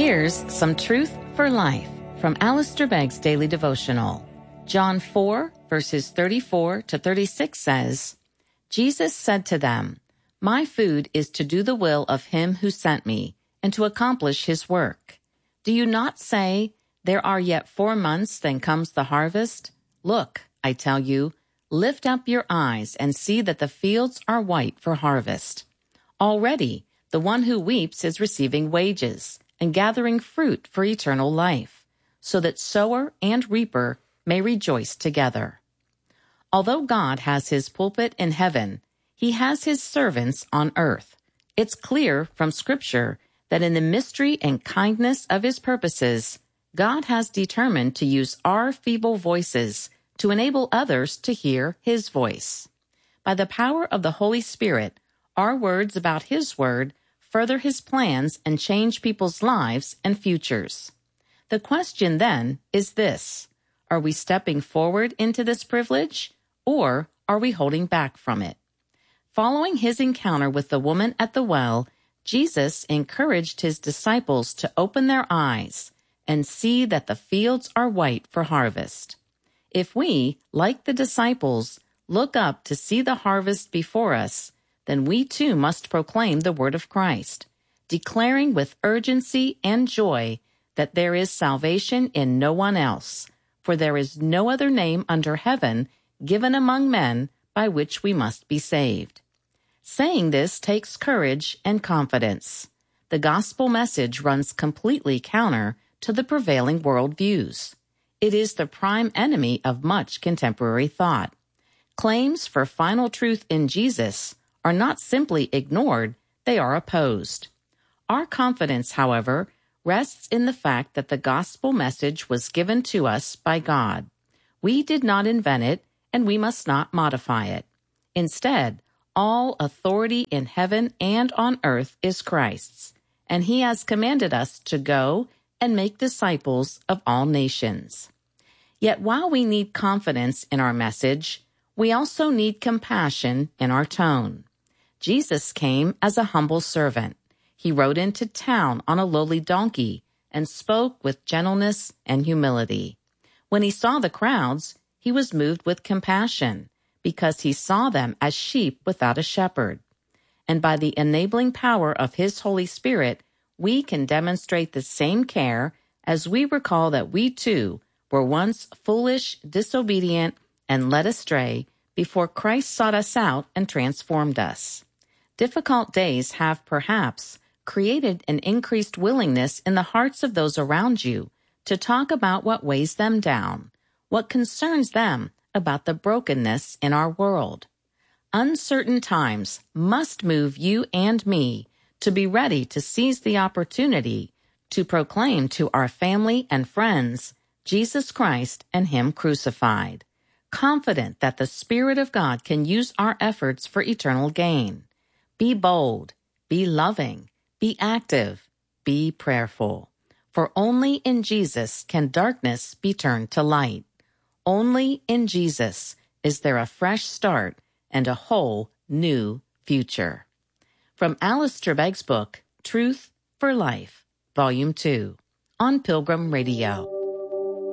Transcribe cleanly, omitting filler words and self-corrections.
Here's some truth for life from Alistair Begg's Daily Devotional. John 4, verses 34 to 36 says, Jesus said to them, "My food is to do the will of him who sent me, and to accomplish his work. Do you not say, 'There are yet 4 months, then comes the harvest'? Look, I tell you, lift up your eyes and see that the fields are white for harvest. Already, the one who weeps is receiving wages and gathering fruit for eternal life, so that sower and reaper may rejoice together." Although God has his pulpit in heaven, he has his servants on earth. It's clear from Scripture that in the mystery and kindness of his purposes, God has determined to use our feeble voices to enable others to hear his voice. By the power of the Holy Spirit, our words about his word further his plans and change people's lives and futures. The question then is this: are we stepping forward into this privilege, or are we holding back from it? Following his encounter with the woman at the well, Jesus encouraged his disciples to open their eyes and see that the fields are white for harvest. If we, like the disciples, look up to see the harvest before us, then we too must proclaim the word of Christ, declaring with urgency and joy that there is salvation in no one else, for there is no other name under heaven given among men by which we must be saved. Saying this takes courage and confidence. The gospel message runs completely counter to the prevailing worldviews. It is the prime enemy of much contemporary thought. Claims for final truth in Jesus are not simply ignored, they are opposed. Our confidence, however, rests in the fact that the gospel message was given to us by God. We did not invent it, and we must not modify it. Instead, all authority in heaven and on earth is Christ's, and he has commanded us to go and make disciples of all nations. Yet while we need confidence in our message, we also need compassion in our tone. Jesus came as a humble servant. He rode into town on a lowly donkey and spoke with gentleness and humility. When he saw the crowds, he was moved with compassion because he saw them as sheep without a shepherd. And by the enabling power of his Holy Spirit, we can demonstrate the same care as we recall that we too were once foolish, disobedient, and led astray before Christ sought us out and transformed us. Difficult days have perhaps created an increased willingness in the hearts of those around you to talk about what weighs them down, what concerns them about the brokenness in our world. Uncertain times must move you and me to be ready to seize the opportunity to proclaim to our family and friends Jesus Christ and him crucified, confident that the Spirit of God can use our efforts for eternal gain. Be bold, be loving, be active, be prayerful. For only in Jesus can darkness be turned to light. Only in Jesus is there a fresh start and a whole new future. From Alistair Begg's book, Truth for Life, Volume 2, on Pilgrim Radio.